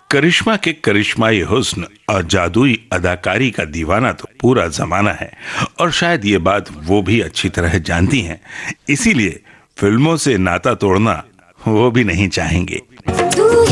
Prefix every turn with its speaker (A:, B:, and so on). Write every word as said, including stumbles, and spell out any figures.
A: करिश्मा के करिश्माई हुस्न और जादुई अदाकारी का दीवाना तो पूरा जमाना है और शायद ये बात वो भी अच्छी तरह जानती हैं, इसीलिए फिल्मों से नाता तोड़ना वो भी नहीं चाहेंगे।